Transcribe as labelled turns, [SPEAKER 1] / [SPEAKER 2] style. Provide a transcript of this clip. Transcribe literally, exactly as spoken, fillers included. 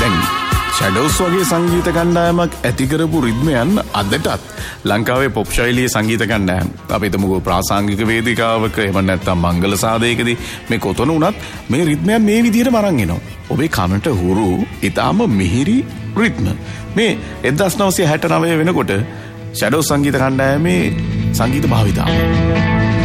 [SPEAKER 1] දැන් ෂැඩෝස් වගේ සංගීත කණ්ඩායමක් ඇති කරපු රිද්මයන් අදටත් ලංකාවේ පොප් ශෛලියේ සංගීත කණ්ඩායම් අපි හිතමුකෝ ප්‍රාසංගික වේදිකාවක එහෙම නැත්නම් මංගල සාදයකදී මේ කොතන වුණත් මේ රිද්මයන් මේ විදිහටම අරන් එනවා. ඔබේ කනට හුරු ඊටාම මිහිරි රිද්ම. මේ එක්දහස් නවසිය හැට නවය වෙනකොට ෂැඩෝස් සංගීත කණ්ඩායමේ සංගීත භාවිතාව